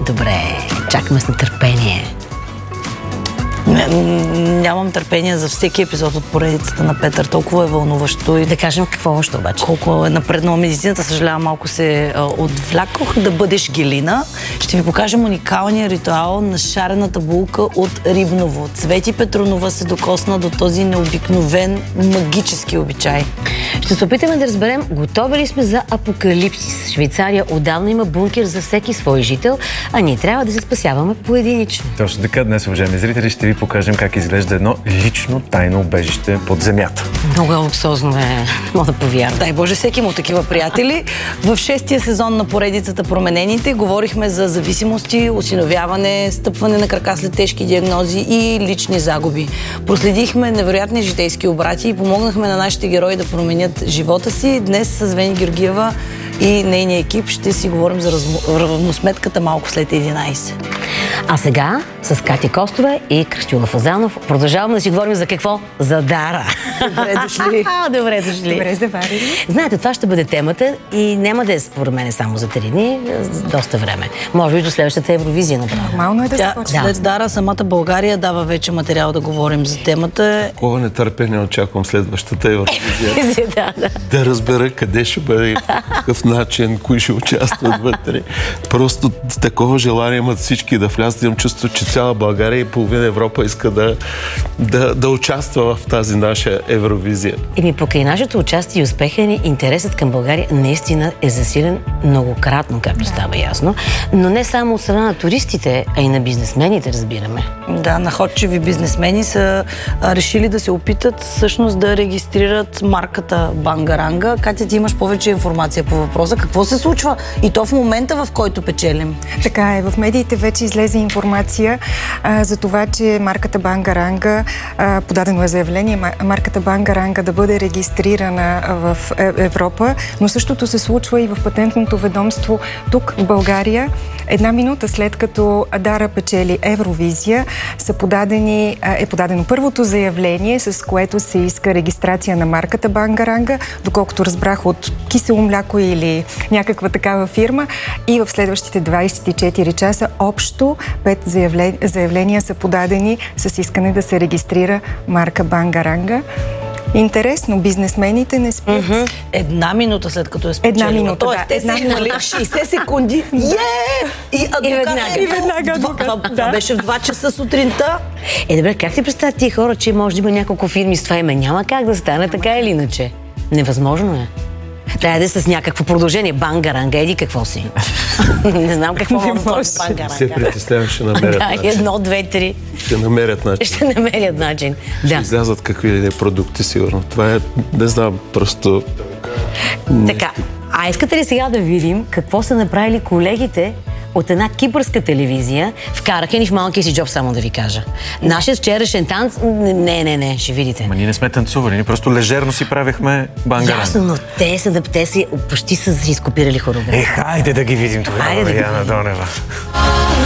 Добре, чакаме с нетърпение. Нямам търпение за всеки епизод от поредицата на Петър. Толкова е вълнуващо. И Да кажем какво още обаче. колко е напреднала медицината. Съжалявам, малко се отвлякох. Да бъдеш Гелина. Ще ви покажем уникалния ритуал на шарената булка от Рибново. Цвети Петрунова се докосна до този необикновен магически обичай. Ще се опитаме да разберем, готови ли сме за апокалипсис. Швейцария отдавна има бункер за всеки свой жител, а ние трябва да се спасяваме поединично. Точно така, днес, уважаеми зрители, ще ви покажем как изглежда едно лично тайно убежище под земята. Много луксозно е, мога да повярвам. Дай Боже, всеки му такива приятели. В 6-тия сезон на поредицата Променените говорихме за зависимости, осиновяване, стъпване на крака след тежки диагнози и лични загуби. Проследихме невероятни житейски обрати и помогнахме на нашите герои да променят живота си. Днес с Вени Георгиева и нейния екип ще си говорим за равносметката малко след 11. А сега с Катя Костова и Кръстюла Фазанов продължаваме да си говорим за какво? За Дара. Добре дошли. Добре дошли. Добре заварили. Знаете, това ще бъде темата и няма да е според мен само за 3 дни, доста време. Може би до следващата Евровизия направо. Нормално е да започне. След Дара самата България дава вече материал да говорим за темата. Такова нетърпение очаквам следващата Евровизия. Да разбера къде ще бъде, по какъв начин, кои ще участват вътре. Просто такова желание имат всички да влязат. Имам чувство, че цяла България и половина Европа иска да участва в тази наша Евровизия. Покрай нашето участие и успеха ни, интересът към България наистина е засилен многократно, както става ясно. Но не само от страна на туристите, а и на бизнесмените, разбираме. Да, находчиви бизнесмени са решили да се опитат всъщност да регистрират марката Бангаранга. Катя, ти имаш повече информация по въпроса. Какво се случва? И то в момента, в който печелим. Така е. В медиите вече излезе информация за това, че марката Бангаранга, подадено е заявление, марката Бангаранга да бъде регистрирана в Европа, но същото се случва и в Патентното ведомство тук в България. 1 минута след като Дара печели Евровизия, е подадено първото заявление, с което се иска регистрация на марката Бангаранга, доколкото разбрах от Кисело мляко или някаква такава фирма, и в следващите 24 часа общо 5 заявления са подадени с искане да се регистрира марка Бангаранга. Интересно, бизнесмените не спят. 1 минута след като е спечелила. 1 минута, Тоест, те са имали 60 секунди. И веднага адвокат. Това беше в 2 часа сутринта. Добре, как си представят тия хора, че може да има няколко фирми с това име? Няма как да стане така или иначе. Невъзможно е. Трябва да е с някакво продължение. Бангаранга, еди какво си. Не знам какво може да бъде Бангаранга. Се притеснявам, ще намерят начин. 1, 2, 3. Ще намерят начин. Ще намерят начин. Ще излязат какви ли продукти, сигурно. Това е, не знам, просто... Така, а искате ли сега да видим какво са направили колегите от една кипърска телевизия? Вкараха ни в малкия си джоб, само да ви кажа. Нашият вчерашен танц... Не, ще видите. Ма ние не сме танцували, ние просто лежерно си правихме Бангаранга. Ясно, но те са почти са си изкопирали хореография. Хайде да ги видим тогава, Яна Донева.